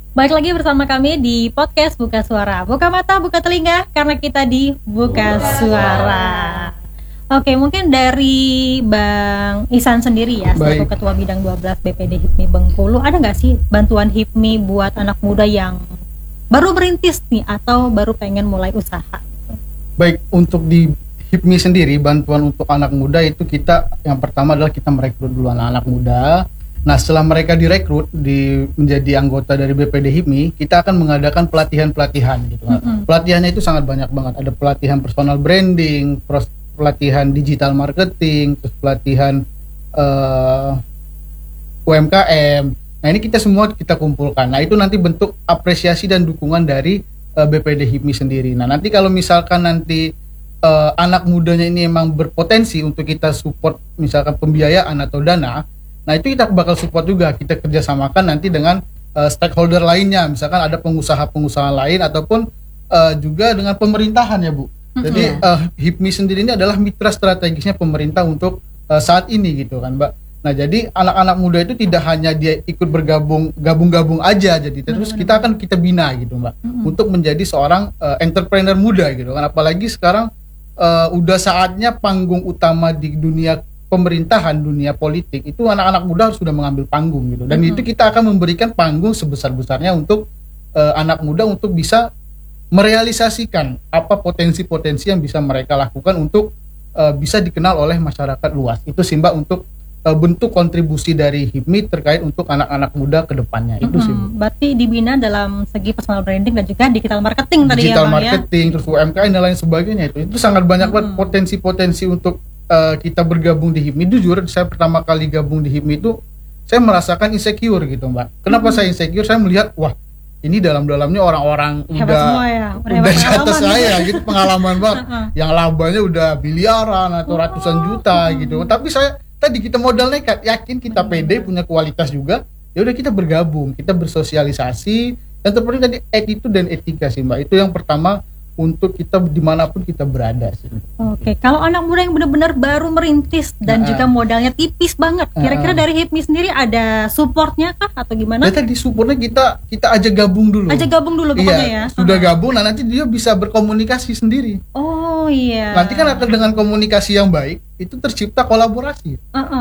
Baik lagi bersama kami di podcast Buka Suara. Buka mata, buka telinga, karena kita di Buka Suara. Oke, mungkin dari Bang Ihsan sendiri ya, selaku Ketua Bidang 12 BPD HIPMI Bengkulu, ada nggak sih bantuan HIPMI buat anak muda yang baru merintis nih atau baru pengen mulai usaha? Baik, untuk di HIPMI sendiri, bantuan untuk anak muda itu kita, yang pertama adalah kita merekrut dulu anak-anak muda. Nah, setelah mereka direkrut menjadi anggota dari BPD HIPMI, kita akan mengadakan pelatihan-pelatihan gitu. Pelatihannya itu sangat banyak banget. Ada pelatihan personal branding, pelatihan digital marketing, terus pelatihan UMKM. Nah, ini kita semua kita kumpulkan. Nah, itu nanti bentuk apresiasi dan dukungan dari BPD HIPMI sendiri. Nah, nanti kalau misalkan nanti anak mudanya ini emang berpotensi untuk kita support, misalkan pembiayaan atau dana, nah itu kita bakal support juga. Kita kerjasamakan nanti dengan stakeholder lainnya, misalkan ada pengusaha-pengusaha lain ataupun juga dengan pemerintahan ya Bu. Jadi HIPMI sendiri ini adalah mitra strategisnya pemerintah untuk saat ini gitu kan Mbak. Nah, jadi anak-anak muda itu tidak hanya dia ikut gabung aja, jadi terus kita bina gitu Mbak, untuk menjadi seorang entrepreneur muda gitu kan. Apalagi sekarang udah saatnya panggung utama di dunia pemerintahan, dunia politik itu anak-anak muda harus sudah mengambil panggung gitu. Dan itu kita akan memberikan panggung sebesar-besarnya untuk anak muda untuk bisa merealisasikan apa potensi-potensi yang bisa mereka lakukan untuk bisa dikenal oleh masyarakat luas. Itu sih Mbak untuk bentuk kontribusi dari HIPMI terkait untuk anak-anak muda ke depannya. Itu sih Bu. Berarti dibina dalam segi personal branding dan juga digital marketing tadi ya Digital Bang, marketing, terus UMKM dan lain sebagainya itu sangat banyak banget potensi-potensi untuk kita bergabung di HIPMI. Jujur, saya pertama kali gabung di HIPMI itu saya merasakan insecure gitu Mbak. Kenapa saya insecure? Saya melihat wah, ini dalam-dalamnya orang-orang udah di atas saya gitu, pengalaman banget. Yang labanya udah miliaran atau ratusan juta gitu. Tapi tadi kita modal nekat, yakin kita pede, punya kualitas juga. Ya udah kita bergabung, kita bersosialisasi, dan terpenting tadi attitude dan etika sih Mbak. Itu yang pertama untuk kita dimanapun kita berada sih. Oke, kalau anak muda yang benar-benar baru merintis dan juga modalnya tipis banget, kira-kira dari HIPMI sendiri ada supportnya kah atau gimana? Ya tadi supportnya kita aja gabung dulu. Pokoknya ya. Sudah gabung, nah nanti dia bisa berkomunikasi sendiri. Oh iya. Nanti kan akan dengan komunikasi yang baik itu tercipta kolaborasi.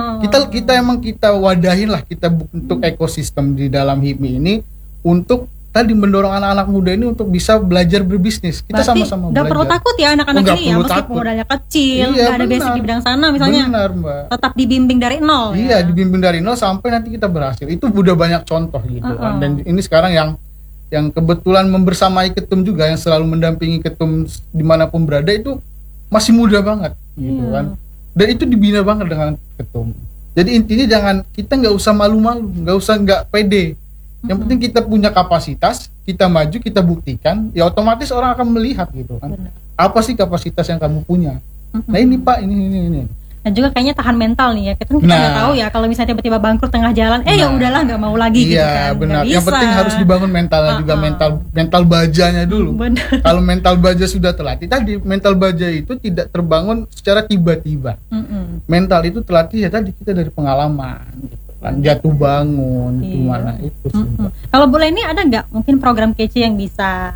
Kita wadahin lah, kita bentuk ekosistem di dalam HIPMI ini untuk tadi mendorong anak-anak muda ini untuk bisa belajar berbisnis. Kita berarti sama-sama belajar. Gak perlu takut ya anak-anak ini ya, meskipun modalnya kecil, gak ada basic di bidang sana misalnya. Benar Mbak. Tetap dibimbing dari nol. Iya, dibimbing dari nol sampai nanti kita berhasil. Itu udah banyak contoh gitu kan. Dan ini sekarang yang kebetulan membersamai ketum juga, yang selalu mendampingi ketum dimanapun berada itu masih muda banget gitu kan. Dan itu dibina banget dengan ketum. Jadi intinya kita nggak usah malu-malu, nggak pede. Yang penting kita punya kapasitas, kita maju, kita buktikan, ya otomatis orang akan melihat gitu kan. Apa sih kapasitas yang kamu punya? Nah ini Pak, ini. Dan juga kayaknya tahan mental nih ya. Kita nggak tahu ya kalau misalnya tiba-tiba bangkrut tengah jalan, ya udahlah nggak mau lagi gitu kan. Iya benar. Yang penting harus dibangun mentalnya juga, mental bajanya dulu. Kalau mental baja sudah terlatih, tadi mental baja itu tidak terbangun secara tiba-tiba. Mental itu terlatih ya tadi kita dari pengalaman gitu kan, jatuh bangun gimana itu sih. Kalau boleh ini ada nggak mungkin program kece yang bisa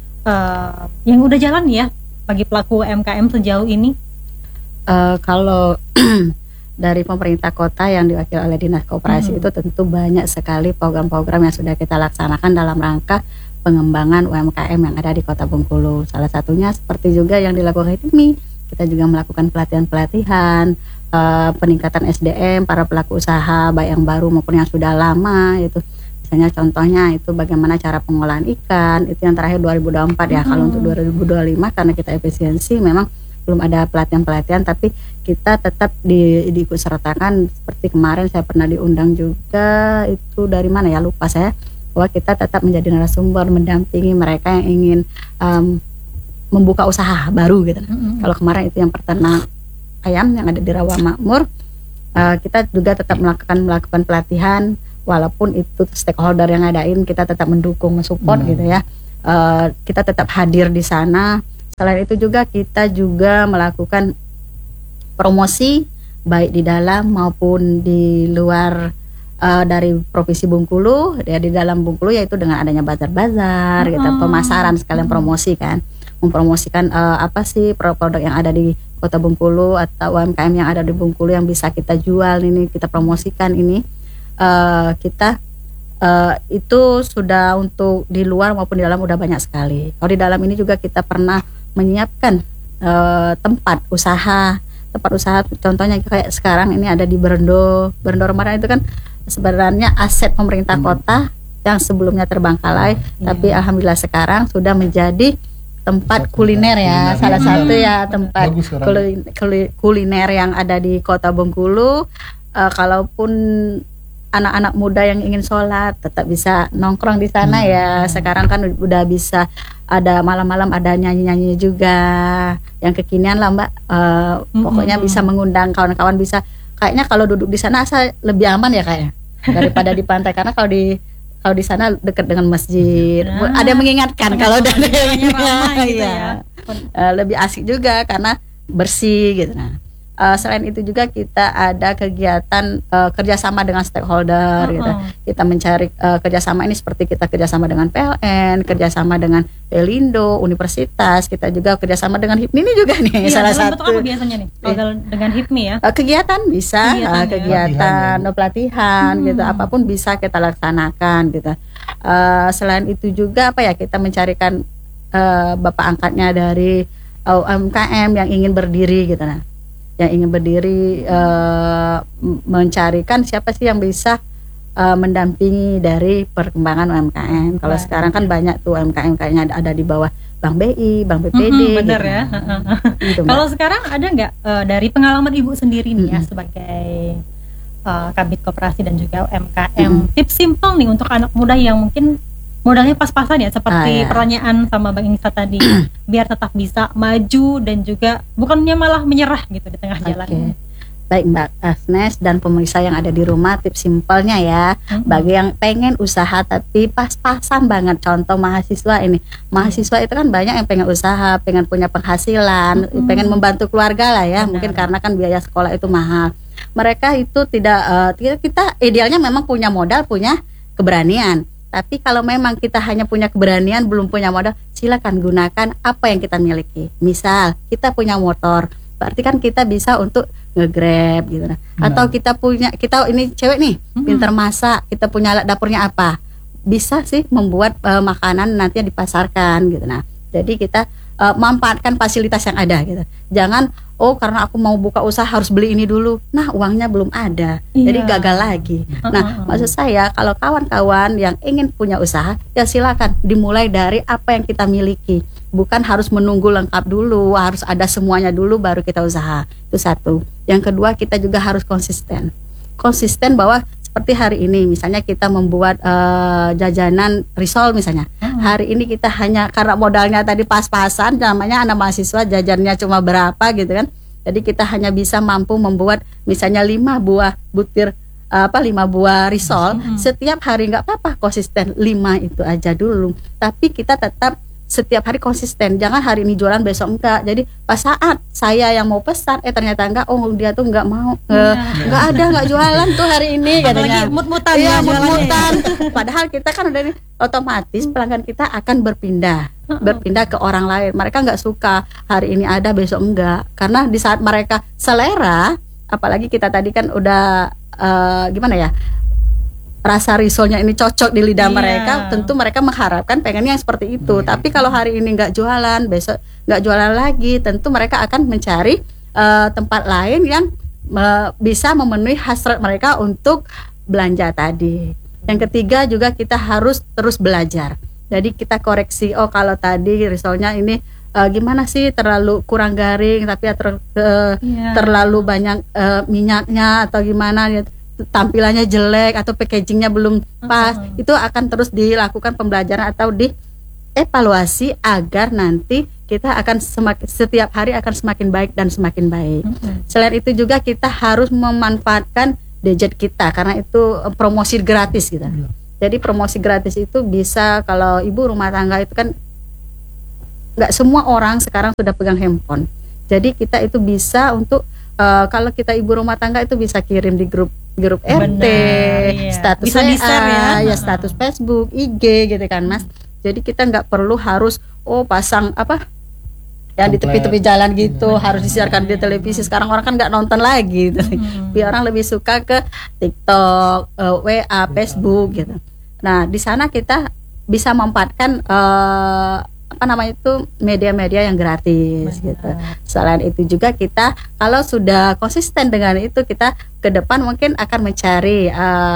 yang udah jalan ya bagi pelaku UMKM sejauh ini? Kalau dari pemerintah kota yang diwakili oleh Dinas Koperasi itu tentu banyak sekali program-program yang sudah kita laksanakan dalam rangka pengembangan UMKM yang ada di Kota Bengkulu. Salah satunya seperti juga yang dilakukan HIPMI, kita juga melakukan pelatihan-pelatihan, peningkatan SDM para pelaku usaha baik yang baru maupun yang sudah lama itu. Misalnya contohnya itu bagaimana cara pengolahan ikan, itu yang terakhir 2024 ya. Kalau untuk 2025 karena kita efisiensi memang belum ada pelatihan-pelatihan, tapi kita tetap diikut sertakan. Seperti kemarin saya pernah diundang juga, itu dari mana ya lupa saya, bahwa kita tetap menjadi narasumber mendampingi mereka yang ingin membuka usaha baru gitu. Kalau kemarin itu yang peternak ayam yang ada di Rawa Makmur, kita juga tetap melakukan pelatihan, walaupun itu stakeholder yang ngadain, kita tetap mendukung, mensupport gitu ya. Kita tetap hadir di sana. Selain itu juga kita juga melakukan promosi baik di dalam maupun di luar dari Provinsi Bengkulu, ya di dalam Bengkulu yaitu dengan adanya bazar-bazar gitu, pemasaran sekalian promosi kan, mempromosikan apa sih produk-produk yang ada di Kota Bengkulu atau UMKM yang ada di Bengkulu yang bisa kita jual ini, kita promosikan ini. Kita itu sudah untuk di luar maupun di dalam udah banyak sekali. Kalau di dalam ini juga kita pernah menyiapkan tempat usaha contohnya kayak sekarang ini ada di Berendo Remaran. Itu kan sebenarnya aset pemerintah kota yang sebelumnya terbengkalai, tapi alhamdulillah sekarang sudah menjadi tempat kuliner ya, salah satu ya tempat kuliner yang ada di Kota Bengkulu. Kalaupun anak-anak muda yang ingin sholat tetap bisa nongkrong di sana ya. Sekarang kan udah bisa ada malam-malam ada nyanyi-nyanyi juga yang kekinian lah Mbak. Pokoknya bisa mengundang kawan-kawan, bisa kayaknya kalau duduk di sana lebih aman ya kayaknya daripada di pantai, karena kalau di sana dekat dengan masjid. Ada yang mengingatkan kalau dari gitu ya. Lebih asik juga karena bersih gitu. Nah, selain itu juga kita ada kegiatan kerjasama dengan stakeholder gitu. Kita mencari kerjasama ini seperti kita kerjasama dengan PLN, kerjasama dengan Pelindo, universitas, kita juga kerjasama dengan HIPMI ini juga nih. Salah satu. Bentuk apa biasanya nih kalau dengan HIPMI ya? Kegiatan bisa, kegiatan pelatihan gitu, apapun bisa kita laksanakan gitu. Selain itu juga apa ya, kita mencarikan bapak angkatnya dari UMKM yang ingin berdiri gitu. Nah, yang ingin berdiri mencarikan siapa sih yang bisa mendampingi dari perkembangan UMKM. Kalau sekarang kan banyak tuh UMKM kayaknya ada di bawah Bank BI, Bank BPD. Bener gitu. Ya. Gitu, kalau sekarang ada nggak dari pengalaman Ibu sendiri nih ya sebagai Kabid Koperasi dan juga UMKM, tips simpel nih untuk anak muda yang mungkin modalnya pas-pasan ya, seperti pertanyaan sama Bang Inisa tadi, biar tetap bisa maju dan juga bukannya malah menyerah gitu di tengah jalan. Baik Mbak Agnes dan pemirsa yang ada di rumah, tips simpelnya ya, bagi yang pengen usaha tapi pas-pasan banget, contoh mahasiswa ini. Mahasiswa itu kan banyak yang pengen usaha, pengen punya penghasilan, pengen membantu keluarga lah ya. Mungkin karena kan biaya sekolah itu mahal. Mereka itu tidak, kita idealnya memang punya modal, punya keberanian. Tapi kalau memang kita hanya punya keberanian, belum punya modal, silakan gunakan apa yang kita miliki. Misal kita punya motor, berarti kan kita bisa untuk nge-grab gitu. Atau kita ini cewek nih, pintar masak, kita punya alat dapurnya apa, bisa sih membuat makanan nanti yang dipasarkan gitu. Nah, jadi kita manfaatkan fasilitas yang ada gitu. Jangan karena aku mau buka usaha harus beli ini dulu. Nah, uangnya belum ada. Jadi gagal lagi. Nah, maksud saya kalau kawan-kawan yang ingin punya usaha, ya silakan dimulai dari apa yang kita miliki. Bukan harus menunggu lengkap dulu, harus ada semuanya dulu baru kita usaha. Itu satu. Yang kedua, kita juga harus konsisten. Konsisten bahwa seperti hari ini misalnya kita membuat jajanan risol misalnya. Hari ini kita hanya karena modalnya tadi pas-pasan, namanya anak mahasiswa jajannya cuma berapa gitu kan. Jadi kita hanya bisa mampu membuat misalnya 5 buah butir 5 buah risol setiap hari, nggak apa-apa, konsisten 5 itu aja dulu. Tapi kita tetap setiap hari konsisten, jangan hari ini jualan besok enggak. Jadi pas saat saya yang mau pesan ternyata enggak, dia tuh enggak mau, enggak jualan tuh hari ini katanya. Mut-mutan ya, mut-mutan. Padahal kita kan udah otomatis pelanggan kita akan berpindah ke orang lain. Mereka enggak suka hari ini ada besok enggak, karena di saat mereka selera, apalagi kita tadi kan udah gimana ya, rasa risolnya ini cocok di lidah mereka, tentu mereka mengharapkan pengennya yang seperti itu. Tapi kalau hari ini nggak jualan, besok nggak jualan lagi, tentu mereka akan mencari tempat lain yang bisa memenuhi hasrat mereka untuk belanja tadi. Yang ketiga juga kita harus terus belajar. Jadi kita koreksi, kalau tadi risolnya ini gimana sih, terlalu kurang garing, tapi terlalu banyak minyaknya atau gimana ya, tampilannya jelek atau packagingnya belum pas. Itu akan terus dilakukan pembelajaran atau dievaluasi agar nanti kita akan setiap hari akan semakin baik dan semakin baik. Selain itu juga kita harus memanfaatkan gadget kita, karena itu promosi gratis gitu. Jadi promosi gratis itu bisa, kalau ibu rumah tangga itu kan nggak semua orang sekarang sudah pegang handphone. Jadi kita itu bisa untuk kalau kita ibu rumah tangga itu bisa kirim di grup grup RT, iya. status Bisa WA, di-share ya. status Facebook, IG gitu kan Mas. Jadi kita nggak perlu harus pasang apa yang di tepi-tepi jalan gitu harus disiarkan di televisi. Sekarang orang kan nggak nonton lagi gitu. Biar orang lebih suka ke TikTok, WA, Facebook gitu. Nah di sana kita bisa memanfaatkan apa namanya itu media-media yang gratis gitu. Selain itu juga kita kalau sudah konsisten dengan itu, kita ke depan mungkin akan mencari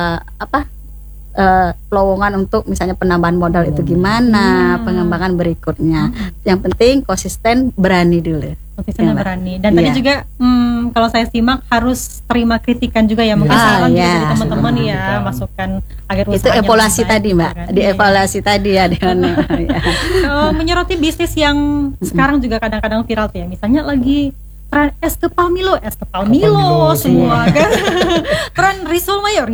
lowongan untuk misalnya penambahan modal itu gimana, pengembangan berikutnya. Yang penting konsisten, berani dulu. Konsisten dan berani. Dan tadi juga kalau saya simak harus terima kritikan juga ya, mungkin saran juga dari teman-teman ya, masukan agar itu evaluasi tadi Mbak, dievaluasi tadi ya dengan menyoroti bisnis yang sekarang juga kadang-kadang viral tuh ya, misalnya lagi tren es kepal Milo semua kan. Tren risol mayo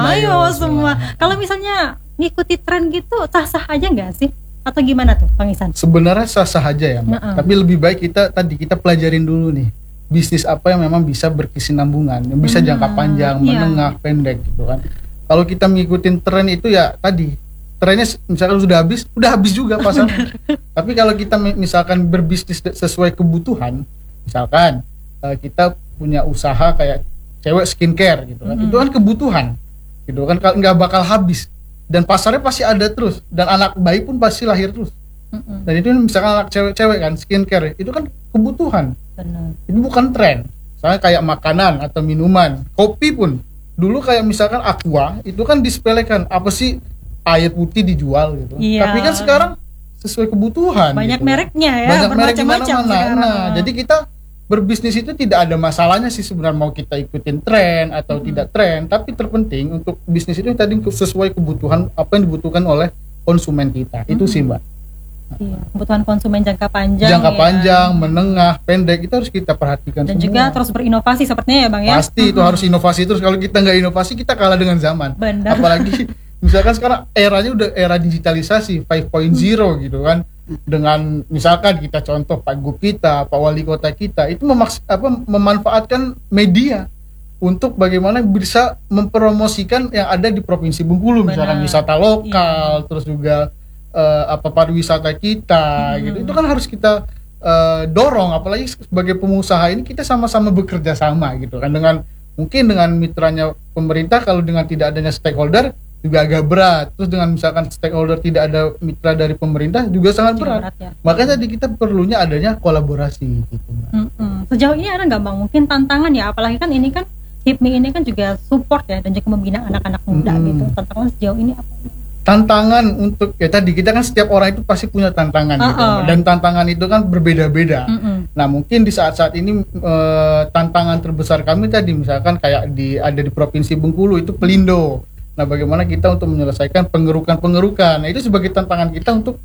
semua. Kalau misalnya ngikuti tren gitu sah-sah aja nggak sih? Atau gimana tuh Bang Ihsan? Sebenarnya sah-sah aja ya Mbak. Tapi lebih baik kita pelajarin dulu nih bisnis apa yang memang bisa berkesinambungan, yang bisa jangka panjang, menengah, pendek gitu kan. Kalau kita ngikutin tren itu ya tadi trennya misalkan sudah habis juga pasar. Tapi kalau kita misalkan berbisnis sesuai kebutuhan, misalkan kita punya usaha kayak cewek skincare gitu kan, itu kan kebutuhan gitu kan, nggak bakal habis dan pasarnya pasti ada terus, dan anak bayi pun pasti lahir terus. Dan itu misalkan anak cewek-cewek kan skincare itu kan kebutuhan. Benar. Itu bukan tren. Soalnya kayak makanan atau minuman, kopi pun dulu kayak misalkan Aqua itu kan disepelekan, apa sih air putih dijual gitu. Tapi kan sekarang sesuai kebutuhan. Banyak gitu. mereknya ya, Banyak merek bermacam-macam sekarang. Nah, jadi kita berbisnis itu tidak ada masalahnya sih sebenarnya mau kita ikutin tren atau tidak tren, tapi terpenting untuk bisnis itu tadi sesuai kebutuhan apa yang dibutuhkan oleh konsumen kita. Itu sih Mbak. Iya, kebutuhan konsumen jangka panjang. Panjang, menengah, pendek itu harus kita perhatikan. Dan semua. juga terus berinovasi sepertinya ya Bang ya. Pasti itu harus inovasi terus. Kalau kita nggak inovasi kita kalah dengan zaman. Benar. Apalagi misalkan sekarang eranya udah era digitalisasi 5.0 gitu kan. Dengan misalkan kita contoh Pak Gub kita, Pak Wali Kota kita itu memanfaatkan media untuk bagaimana bisa mempromosikan yang ada di Provinsi Bengkulu. Misalkan wisata lokal, terus juga pariwisata kita gitu. Itu kan harus kita dorong, apalagi sebagai pengusaha ini kita sama-sama bekerja sama gitu kan, dengan mungkin dengan mitranya pemerintah. Kalau dengan tidak adanya stakeholder juga agak berat, terus dengan misalkan stakeholder tidak ada mitra dari pemerintah juga sangat berat ya. Makanya tadi kita perlunya adanya kolaborasi gitu. Sejauh ini ada nggak Bang mungkin tantangan ya, apalagi kan ini kan HIPMI ini kan juga support ya dan juga membina anak-anak muda gitu. Tantangan sejauh ini apa? Tantangan untuk ya tadi kita kan setiap orang itu pasti punya tantangan gitu, dan tantangan itu kan berbeda-beda. Nah mungkin di saat-saat ini tantangan terbesar kami tadi misalkan kayak ada di Provinsi Bengkulu itu Pelindo. Nah bagaimana kita untuk menyelesaikan pengerukan. Nah itu sebagai tantangan kita untuk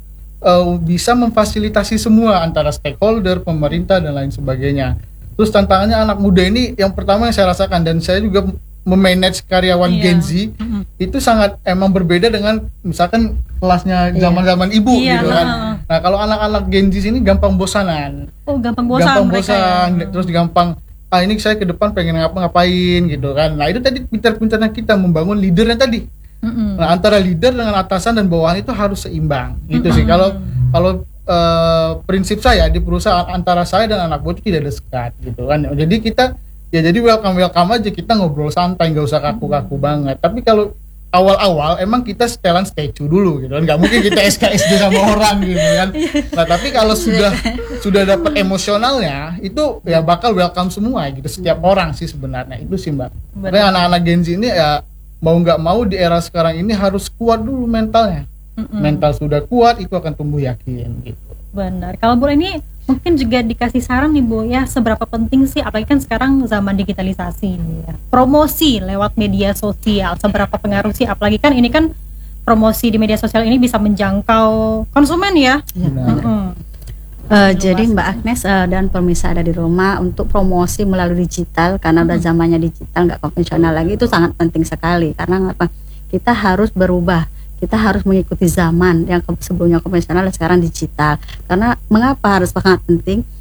bisa memfasilitasi semua antara stakeholder, pemerintah dan lain sebagainya. Terus tantangannya anak muda ini yang pertama yang saya rasakan, dan saya juga memanage karyawan Gen Z itu sangat emang berbeda dengan misalkan kelasnya zaman-zaman ibu gitu kan. Nah kalau anak-anak Gen Z ini gampang bosanan. Gampang bosan ya. Terus gampang ini saya ke depan pengen ngapain gitu kan. Nah itu tadi pintar-pintarnya kita membangun leadernya tadi. Nah antara leader dengan atasan dan bawahan itu harus seimbang gitu sih. Kalau prinsip saya di perusahaan antara saya dan anak buah itu tidak ada sekat gitu kan. Jadi kita jadi welcome aja, kita ngobrol santai, nggak usah kaku-kaku banget. Tapi kalau awal-awal emang kita setelan statue dulu gitu kan, nggak mungkin kita SKSD sama orang gitu kan. Nah tapi kalau sudah dapat emosionalnya itu ya bakal welcome semua gitu, setiap orang sih sebenarnya. Itu sih Mbak. Karena anak-anak Gen Z ini ya mau nggak mau di era sekarang ini harus kuat dulu mentalnya. Mental sudah kuat itu akan tumbuh yakin gitu. Benar. Kalau Bu ini mungkin juga dikasih saran nih Bu ya, seberapa penting sih apalagi kan sekarang zaman digitalisasi ya, promosi lewat media sosial seberapa pengaruh sih, apalagi kan ini kan promosi di media sosial ini bisa menjangkau konsumen ya. Jadi Mbak Agnes dan pemirsa ada di rumah, untuk promosi melalui digital karena udah zamannya digital nggak konvensional lagi, itu sangat penting sekali. Karena apa? Kita harus berubah. Kita harus mengikuti zaman yang sebelumnya konvensional, sekarang digital. Karena mengapa harus sangat penting?